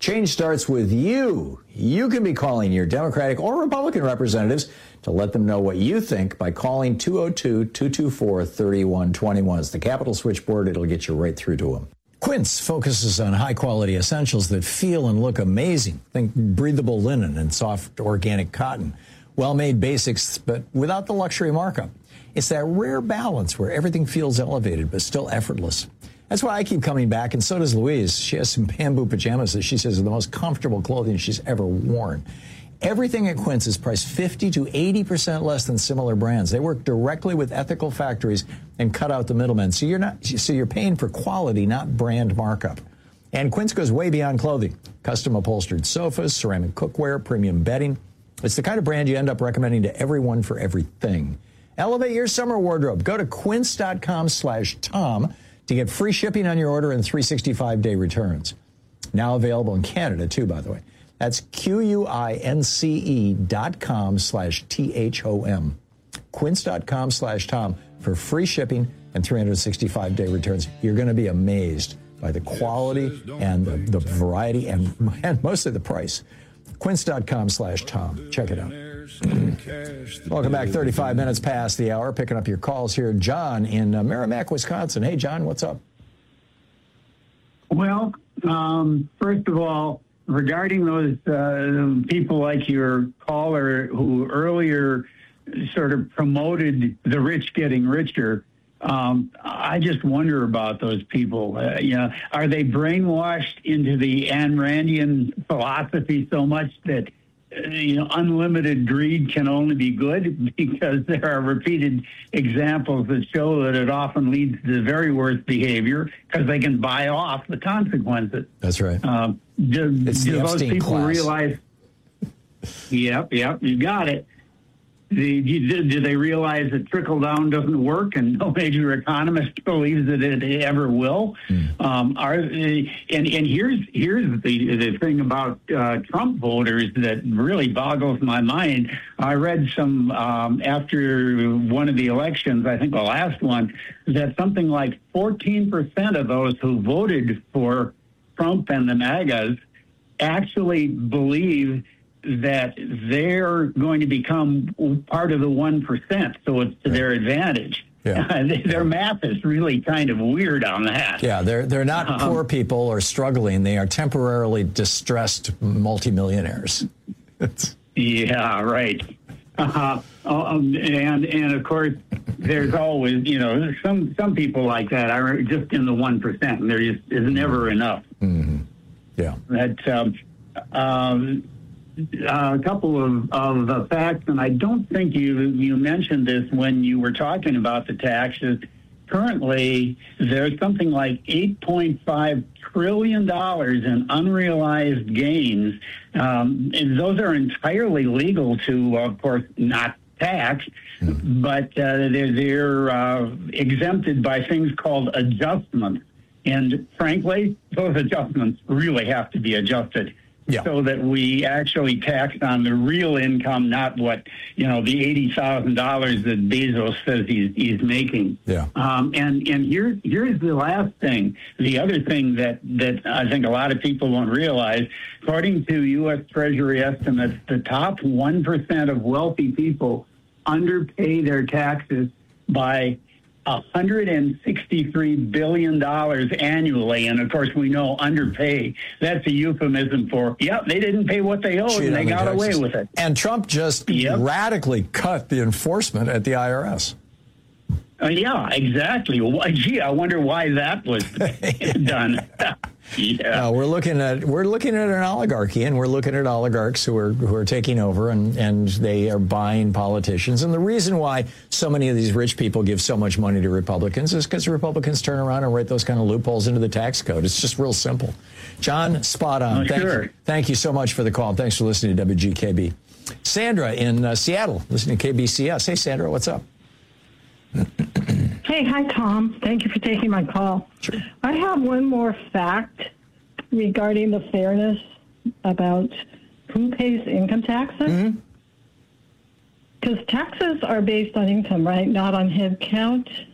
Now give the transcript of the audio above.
Change starts with you. You can be calling your Democratic or Republican representatives to let them know what you think by calling 202-224-3121. It's the Capitol switchboard. It'll get you right through to them. Quince focuses on high-quality essentials that feel and look amazing. Think breathable linen and soft organic cotton. Well-made basics, but without the luxury markup. It's that rare balance where everything feels elevated but still effortless. That's why I keep coming back, and so does Louise. She has some bamboo pajamas that she says are the most comfortable clothing she's ever worn. Everything at Quince is priced 50 to 80% less than similar brands. They work directly with ethical factories and cut out the middlemen. So you're paying for quality, not brand markup. And Quince goes way beyond clothing. Custom upholstered sofas, ceramic cookware, premium bedding. It's the kind of brand you end up recommending to everyone for everything. Elevate your summer wardrobe. Go to quince.com/Tom to get free shipping on your order and 365-day returns. Now available in Canada, too, by the way. That's QUINCE.com/THOM. Quince.com/Tom for free shipping and 365-day returns. You're going to be amazed by the quality and the variety and mostly the price. Quince.com/Tom. Check it out. Welcome back. 35 minutes past the hour. Picking up your calls here. John in Merrimack, Wisconsin. Hey, John, what's up? Well, first of all, regarding those people like your caller who earlier sort of promoted the rich getting richer, I just wonder about those people. Are they brainwashed into the Ayn Randian philosophy so much that unlimited greed can only be good? Because there are repeated examples that show that it often leads to the very worst behavior because they can buy off the consequences. That's right. Do those people class. realize? Yep, you got it. Do they realize that trickle down doesn't work, and no major economist believes that it ever will? And here's the thing about Trump voters that really boggles my mind. I read some after one of the elections, I think the last one, that something like 14% of those who voted for Trump and the MAGAs actually believe that they're going to become part of the 1%, so it's to their advantage. Yeah. Their math is really kind of weird on that. Yeah, they're not poor people or struggling. They are temporarily distressed multimillionaires. Yeah, right. And of course, there's always, some people like that are just in the 1%, and there just is never enough. Mm-hmm. Yeah. That a couple of facts, and I don't think you mentioned this when you were talking about the taxes. Currently, there's something like $8.5 trillion in unrealized gains. And those are entirely legal to, of course, not tax, but they're exempted by things called adjustments. And frankly, those adjustments really have to be adjusted. Yeah. So that we actually tax on the real income, not what, the $80,000 that Bezos says he's making. Yeah. And here's the last thing. The other thing that I think a lot of people won't realize, according to U.S. Treasury estimates, the top 1% of wealthy people underpay their taxes by $163 billion annually. And of course, we know underpay, that's a euphemism for, they didn't pay what they owed and they got away with it. And Trump just radically cut the enforcement at the IRS. Yeah, exactly. Well, gee, I wonder why that was done. Yeah, we're looking at an oligarchy, and we're looking at oligarchs who are taking over, and they are buying politicians. And the reason why so many of these rich people give so much money to Republicans is because Republicans turn around and write those kind of loopholes into the tax code. It's just real simple. John, spot on. Thank you so much for the call. Thanks for listening to WGKB. Sandra in Seattle, listening to KBCS. Hey, Sandra, what's up? Hey, hi, Tom. Thank you for taking my call. Sure. I have one more fact regarding the fairness about who pays income taxes. Because taxes are based on income, right? Not on head count.